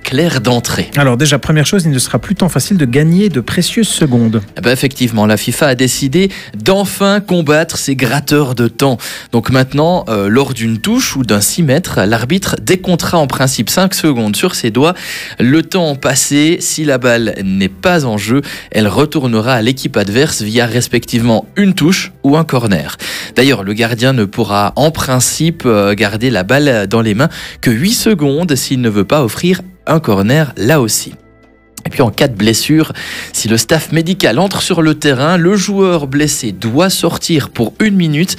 clair d'entrée. Alors déjà, première chose, il ne sera plus tant facile de gagner de précieuses secondes. Effectivement, la FIFA a décidé d'enfin combattre ces gratteurs de temps. Donc maintenant, lors d'une touche ou d'un 6 mètres, l'arbitre décomptera en principe 5 secondes sur ses doigts. Le temps passé, si la balle n'est pas en jeu, elle retournera à l'équipe adverse via respectivement une touche ou un corner. D'ailleurs, le gardien ne pourra en principe garder la balle dans les mains que 8 secondes s'il ne veut pas offrir un corner là aussi. Et puis en cas de blessure, si le staff médical entre sur le terrain, le joueur blessé doit sortir pour 1 minute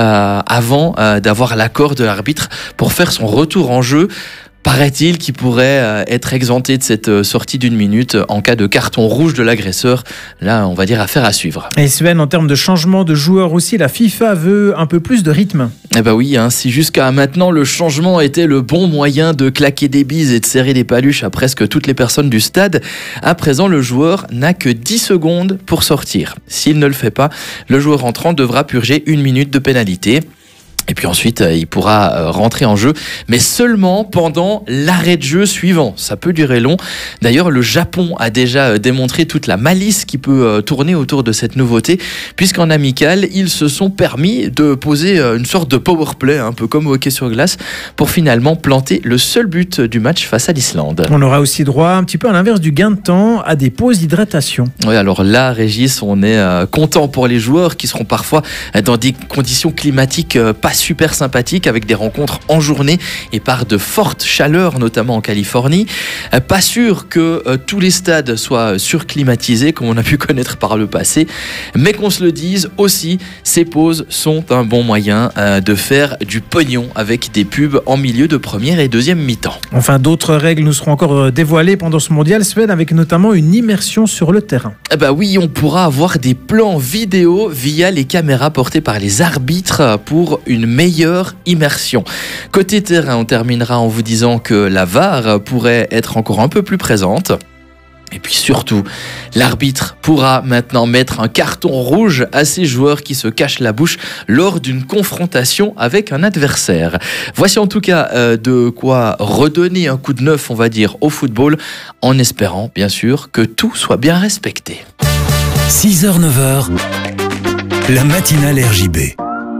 avant d'avoir l'accord de l'arbitre pour faire son retour en jeu. Paraît-il qu'il pourrait être exempté de cette sortie d'1 minute en cas de carton rouge de l'agresseur. Là, on va dire affaire à suivre. Et Sven, en termes de changement de joueurs aussi, la FIFA veut un peu plus de rythme. Eh ben oui, si jusqu'à maintenant le changement était le bon moyen de claquer des bises et de serrer des paluches à presque toutes les personnes du stade, à présent le joueur n'a que 10 secondes pour sortir. S'il ne le fait pas, le joueur entrant devra purger 1 minute de pénalité. Et puis ensuite, il pourra rentrer en jeu, mais seulement pendant l'arrêt de jeu suivant. Ça peut durer long. D'ailleurs, le Japon a déjà démontré toute la malice qui peut tourner autour de cette nouveauté, puisqu'en amical, ils se sont permis de poser une sorte de power play, un peu comme au hockey sur glace, pour finalement planter le seul but du match face à l'Islande. On aura aussi droit, un petit peu à l'inverse du gain de temps, à des pauses d'hydratation. Oui, alors là, Régis, on est content pour les joueurs qui seront parfois dans des conditions climatiques pas super sympathiques, avec des rencontres en journée et par de fortes chaleurs, notamment en Californie. Pas sûr que tous les stades soient surclimatisés comme on a pu connaître par le passé, mais qu'on se le dise aussi, ces pauses sont un bon moyen de faire du pognon avec des pubs en milieu de première et deuxième mi-temps. Enfin, d'autres règles nous seront encore dévoilées pendant ce mondial, Sven, avec notamment une immersion sur le terrain. Oui, on pourra avoir des plans vidéo via les caméras portées par les arbitres pour une meilleure immersion. Côté terrain, on terminera en vous disant que la VAR pourrait être encore un peu plus présente. Et puis surtout, l'arbitre pourra maintenant mettre un carton rouge à ces joueurs qui se cachent la bouche lors d'une confrontation avec un adversaire. Voici en tout cas de quoi redonner un coup de neuf, on va dire, au football, en espérant bien sûr que tout soit bien respecté. 6h-9h, la matinale RJB.